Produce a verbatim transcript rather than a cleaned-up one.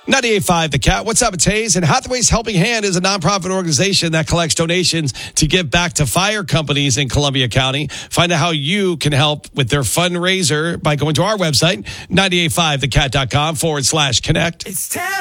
ninety-eight point five The Cat. What's up? It's Hayes. And Hathaway's Helping Hand is a nonprofit organization that collects donations to give back to fire companies in Columbia County. Find out how you can help with their fundraiser by going to our website, ninety-eight point five the cat dot com forward slash connect. It's time.